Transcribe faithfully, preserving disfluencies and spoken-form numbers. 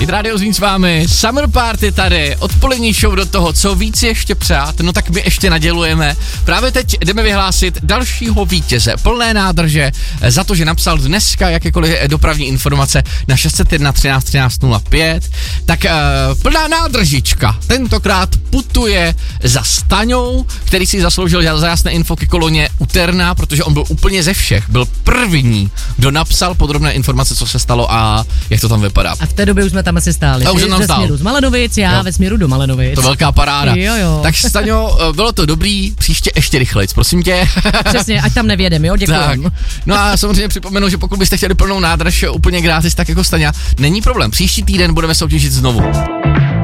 Hit Radio Zlín s vámi, Summer Party tady, odpolední show do toho, co víc ještě přát, no tak my ještě nadělujeme. Právě teď jdeme vyhlásit dalšího vítěze plné nádrže za to, že napsal dneska jakékoliv dopravní informace na šest set jedna třináct třináct nula pět. Tak uh, plná nádržička tentokrát putuje za Staňou, který si zasloužil za jasné info ke koloně u Terna, protože on byl úplně ze všech, byl první, kdo napsal podrobné informace, co se stalo a jak to tam vypadá. A v té době už jsme tam asi stáli. A už tam ve stál. směru z Malenovic, já jo. ve směru do Malenovic. To velká paráda. Jo, jo. Tak Staňo, bylo to dobrý, příště ještě rychlejc, prosím tě. Přesně, ať tam nevědem, jo, děkuji. No a samozřejmě připomenu, že pokud byste chtěli plnou nádrž úplně gratis, tak jako Staňa, není problém. Příští týden budeme soutěžit znovu.